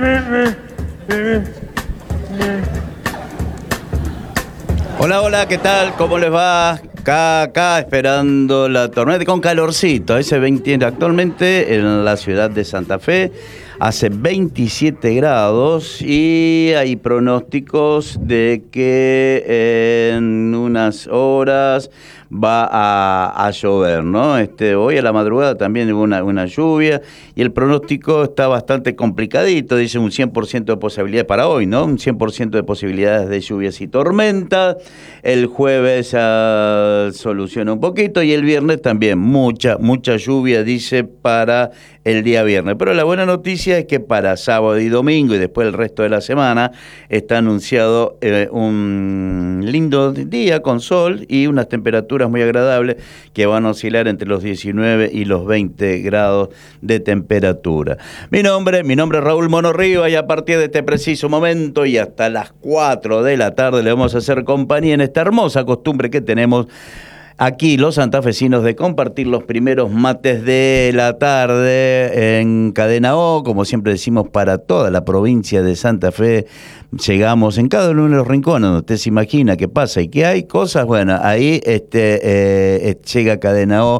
Hola, hola, ¿qué tal? ¿Cómo les va? Acá esperando la tormenta con calorcito. Ese 20, actualmente en la ciudad de Santa Fe hace 27 grados y hay pronósticos de que en unas horas va a llover, ¿no? Hoy a la madrugada también hubo una lluvia y el pronóstico está bastante complicadito. Dice un 100% de posibilidad para hoy, ¿no? Un 100% de posibilidades de lluvias y tormentas. El jueves soluciona un poquito y el viernes también mucha lluvia, dice, para el día viernes. Pero la buena noticia es que para sábado y domingo y después el resto de la semana está anunciado un lindo día con sol y unas temperaturas muy agradables que van a oscilar entre los 19 y los 20 grados de temperatura. Mi nombre es Raúl Monorriba y a partir de este preciso momento y hasta las 4 de la tarde le vamos a hacer compañía en esta hermosa costumbre que tenemos aquí los santafesinos de compartir los primeros mates de la tarde en Cadena O, como siempre decimos, para toda la provincia de Santa Fe. Llegamos en cada uno de los rincones donde usted se imagina qué pasa y qué hay cosas, bueno, ahí llega Cadena O